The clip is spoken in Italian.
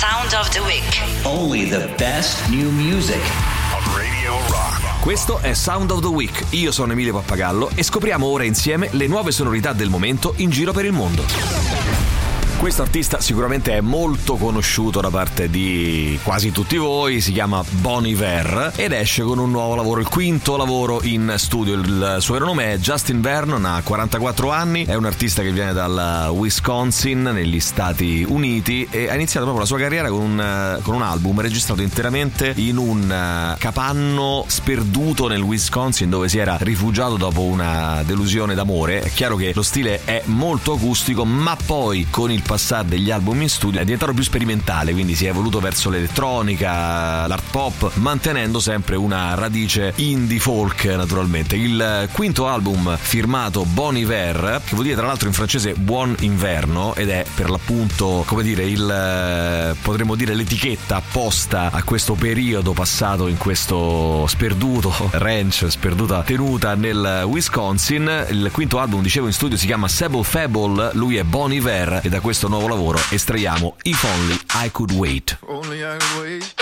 Sound of the Week. Only the best new music. Radio Rock. Questo è Sound of the Week. Io sono Emilio Pappagallo e scopriamo ora insieme le nuove sonorità del momento in giro per il mondo. Questo artista sicuramente è molto conosciuto da parte di quasi tutti voi, si chiama Bon Iver ed esce con un nuovo lavoro, il quinto lavoro in studio. Il suo vero nome è Justin Vernon, ha 44 anni, è un artista che viene dal Wisconsin negli Stati Uniti e ha iniziato proprio la sua carriera con un album registrato interamente in un capanno sperduto nel Wisconsin, dove si era rifugiato dopo una delusione d'amore. È chiaro che lo stile è molto acustico, ma poi con il passare degli album in studio è diventato più sperimentale, quindi si è evoluto verso l'elettronica, l'art pop, mantenendo sempre una radice indie folk naturalmente. Il quinto album firmato Bon Iver, che vuol dire tra l'altro in francese buon inverno, ed è per l'appunto, come dire, potremmo dire l'etichetta apposta a questo periodo passato in questo sperduto ranch, sperduta tenuta nel Wisconsin. Il quinto album, dicevo, in studio si chiama Sable Fable, lui è Bon Iver e da questo nuovo lavoro estraiamo If Only I Could Wait. Only I could wait.